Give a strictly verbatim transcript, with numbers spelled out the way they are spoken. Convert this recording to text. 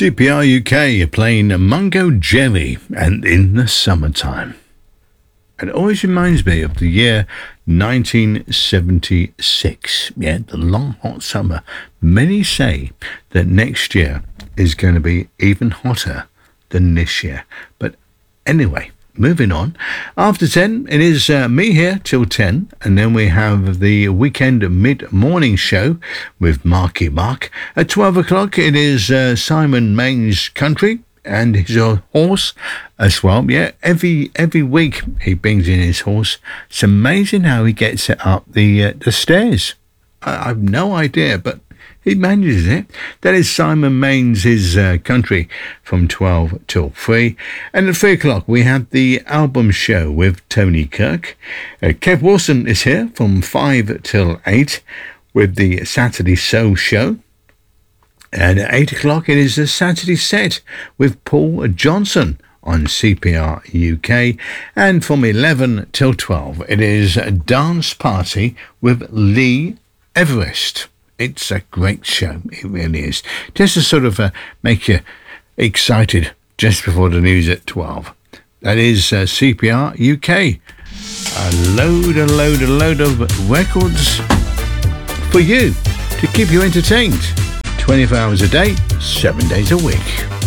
C P R U K playing Mungo Jerry and In the Summertime. It always reminds me of the year nineteen seventy-six. Yeah, the long hot summer. Many say that next year is going to be even hotter than this year. But anyway, moving on. After ten, it is uh, me here till ten, and then we have the weekend mid-morning show with Marky Mark. At twelve o'clock, it is uh, Simon Main's Country and his uh, horse as well. Yeah, every every week he brings in his horse. It's amazing how he gets it up the uh, the stairs. I, I've no idea, but he manages it. That is Simon Main's His uh, Country from twelve till three. And at three o'clock, we have the album show with Tony Kirk. Uh, Kev Wilson is here from five till eight with the Saturday Soul Show. And at eight o'clock, it is the Saturday Set with Paul Johnson on C P R U K. And from eleven till twelve, it is a dance party with Lee Everest. It's a great show. It really is. Just to sort of uh, make you excited just before the news at twelve. That is uh, C P R U K. A load, a load, a load of records for you to keep you entertained. twenty-four hours a day, seven days a week.